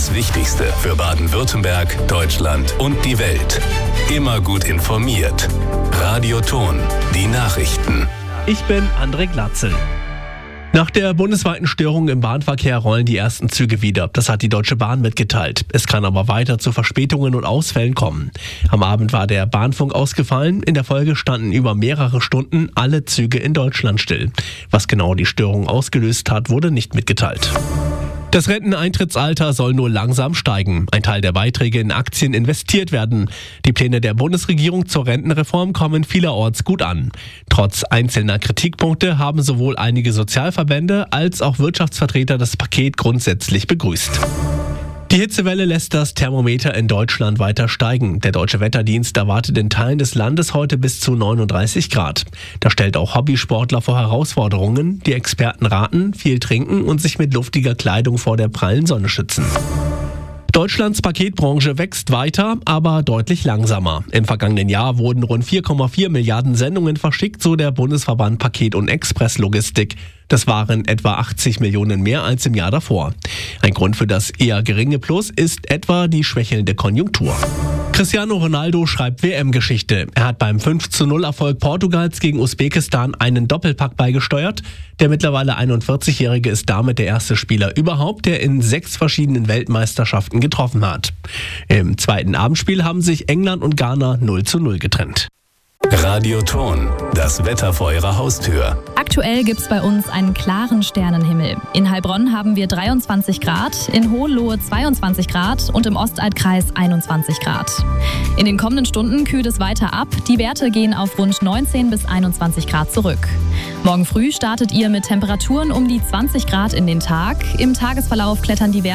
Das Wichtigste für Baden-Württemberg, Deutschland und die Welt. Immer gut informiert. Radio Thon, die Nachrichten. Ich bin André Glatzel. Nach der bundesweiten Störung im Bahnverkehr rollen die ersten Züge wieder. Das hat die Deutsche Bahn mitgeteilt. Es kann aber weiter zu Verspätungen und Ausfällen kommen. Am Abend war der Bahnfunk ausgefallen. In der Folge standen über mehrere Stunden alle Züge in Deutschland still. Was genau die Störung ausgelöst hat, wurde nicht mitgeteilt. Das Renteneintrittsalter soll nur langsam steigen. Ein Teil der Beiträge in Aktien investiert werden. Die Pläne der Bundesregierung zur Rentenreform kommen vielerorts gut an. Trotz einzelner Kritikpunkte haben sowohl einige Sozialverbände als auch Wirtschaftsvertreter das Paket grundsätzlich begrüßt. Die Hitzewelle lässt das Thermometer in Deutschland weiter steigen. Der Deutsche Wetterdienst erwartet in Teilen des Landes heute bis zu 39 Grad. Das stellt auch Hobbysportler vor Herausforderungen. Die Experten raten, viel trinken und sich mit luftiger Kleidung vor der prallen Sonne schützen. Deutschlands Paketbranche wächst weiter, aber deutlich langsamer. Im vergangenen Jahr wurden rund 4,4 Milliarden Sendungen verschickt, so der Bundesverband Paket- und Expresslogistik. Das waren etwa 80 Millionen mehr als im Jahr davor. Ein Grund für das eher geringe Plus ist etwa die schwächelnde Konjunktur. Cristiano Ronaldo schreibt WM-Geschichte. Er hat beim 5:0-Erfolg Portugals gegen Usbekistan einen Doppelpack beigesteuert. Der mittlerweile 41-Jährige ist damit der erste Spieler überhaupt, der in 6 verschiedenen Weltmeisterschaften getroffen hat. Im zweiten Abendspiel haben sich England und Ghana 0:0 getrennt. Radio Thon, das Wetter vor Ihrer Haustür. Aktuell gibt's bei uns einen klaren Sternenhimmel. In Heilbronn haben wir 23 Grad, in Hohenlohe 22 Grad und im Ostalbkreis 21 Grad. In den kommenden Stunden kühlt es weiter ab. Die Werte gehen auf rund 19 bis 21 Grad zurück. Morgen früh startet ihr mit Temperaturen um die 20 Grad in den Tag. Im Tagesverlauf klettern die Werte